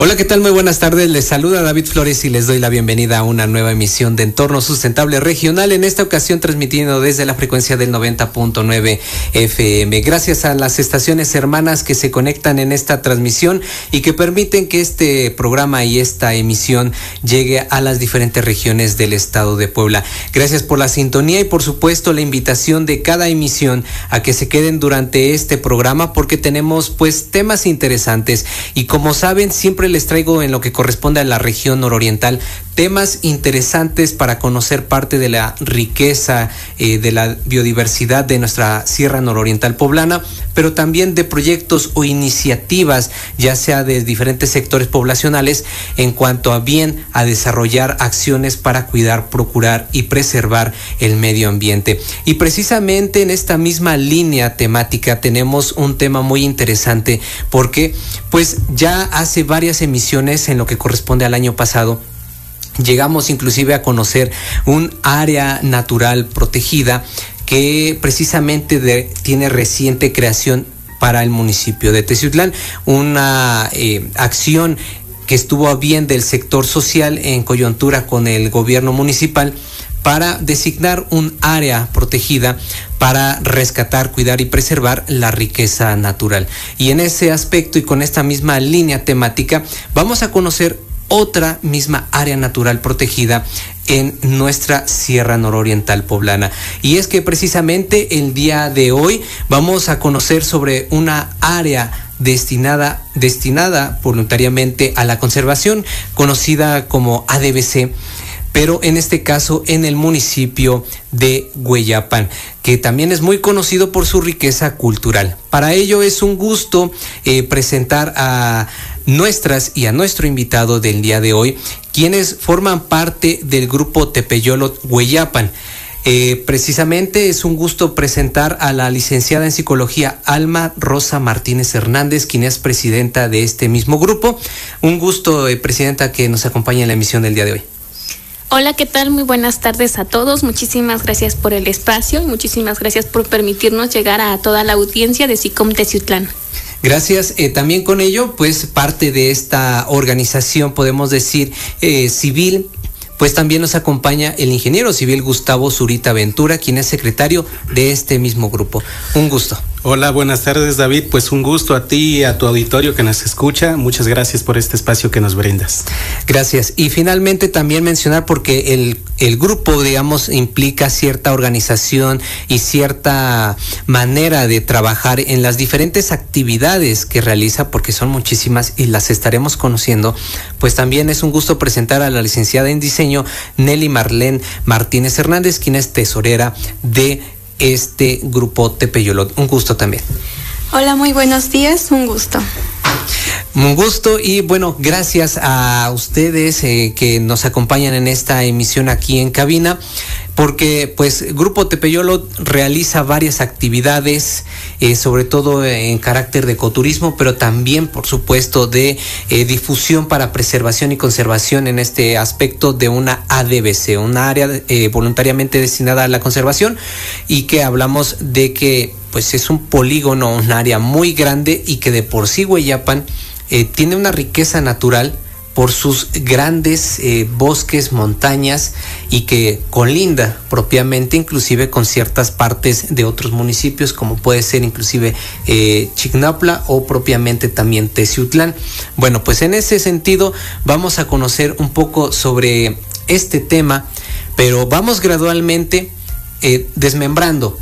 Hola, ¿qué tal? Muy buenas tardes. Les saluda David Flores y les doy la bienvenida a una nueva emisión de Entorno Sustentable Regional, en esta ocasión transmitiendo desde la frecuencia del 90.9 FM. Gracias a las estaciones hermanas que se conectan en esta transmisión y que permiten que este programa y esta emisión llegue a las diferentes regiones del estado de Puebla. Gracias por la sintonía y por supuesto la invitación de cada emisión a que se queden durante este programa, porque tenemos pues temas interesantes y, como saben, siempre les traigo en lo que corresponde a la región nororiental temas interesantes para conocer parte de la riqueza de la biodiversidad de nuestra Sierra Nororiental Poblana, pero también de proyectos o iniciativas, ya sea de diferentes sectores poblacionales, en cuanto a bien a desarrollar acciones para cuidar, procurar y preservar el medio ambiente. Y precisamente en esta misma línea temática tenemos un tema muy interesante, porque pues ya hace varias emisiones en lo que corresponde al año pasado llegamos inclusive a conocer un área natural protegida que precisamente tiene reciente creación para el municipio de Teciutlán, una acción que estuvo a bien del sector social en coyuntura con el gobierno municipal para designar un área protegida para rescatar, cuidar y preservar la riqueza natural. Y en ese aspecto y con esta misma línea temática vamos a conocer otra misma área natural protegida en nuestra Sierra Nororiental Poblana. Y es que precisamente el día de hoy vamos a conocer sobre una área destinada voluntariamente a la conservación, conocida como ADBC, pero en este caso en el municipio de Hueyapan, que también es muy conocido por su riqueza cultural. Para ello es un gusto presentar a nuestras y a nuestro invitado del día de hoy, quienes forman parte del grupo Tepeyolot Hueyapan. Precisamente es un gusto presentar a la licenciada en psicología Alma Rosa Martínez Hernández, quien es presidenta de este mismo grupo. Un gusto, presidenta, que nos acompañe en la emisión del día de hoy. Hola, ¿qué tal? Muy buenas tardes a todos. Muchísimas gracias por el espacio y muchísimas gracias por permitirnos llegar a toda la audiencia de SICOM Teciutlán. Gracias. También con ello, pues parte de esta organización, podemos decir, civil, pues también nos acompaña el ingeniero civil Gustavo Zurita Ventura, quien es secretario de este mismo grupo. Un gusto. Hola, buenas tardes, David. Pues un gusto a ti y a tu auditorio que nos escucha. Muchas gracias por este espacio que nos brindas. Gracias. Y finalmente también mencionar, porque el grupo, digamos, implica cierta organización y cierta manera de trabajar en las diferentes actividades que realiza, porque son muchísimas y las estaremos conociendo. Pues también es un gusto presentar a la licenciada en diseño Nelly Marlene Martínez Hernández, quien es tesorera de este grupo Tepeyolot. Un gusto también. Hola, muy buenos días, un gusto. Un gusto y bueno, gracias a ustedes que nos acompañan en esta emisión aquí en cabina, porque pues Grupo Tepeyolot realiza varias actividades, sobre todo en carácter de ecoturismo, pero también por supuesto de difusión para preservación y conservación en este aspecto de una ADBC, una área voluntariamente destinada a la conservación, y que hablamos de que pues es un polígono, un área muy grande y que de por sí Hueyapan tiene una riqueza natural por sus grandes bosques, montañas, y que colinda propiamente inclusive con ciertas partes de otros municipios, como puede ser inclusive Chignautla o propiamente también Teciutlán. Bueno, pues en ese sentido vamos a conocer un poco sobre este tema, pero vamos gradualmente desmembrando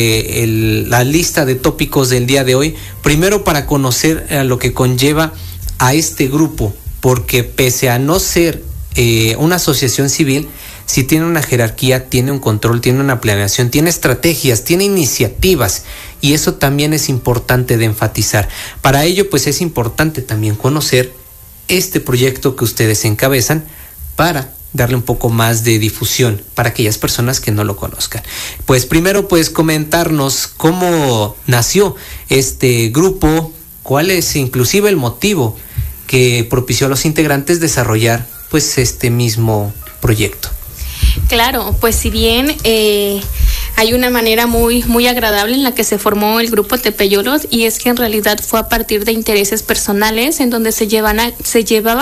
la lista de tópicos del día de hoy, primero para conocer lo que conlleva a este grupo, porque pese a no ser una asociación civil, sí tiene una jerarquía, tiene un control, tiene una planeación, tiene estrategias, tiene iniciativas, y eso también es importante de enfatizar. Para ello, pues es importante también conocer este proyecto que ustedes encabezan para darle un poco más de difusión para aquellas personas que no lo conozcan. Pues primero, pues comentarnos cómo nació este grupo, cuál es inclusive el motivo que propició a los integrantes desarrollar pues este mismo proyecto. Claro, pues si bien hay una manera muy agradable en la que se formó el grupo Tepeyolot, y es que en realidad fue a partir de intereses personales en donde se llevaba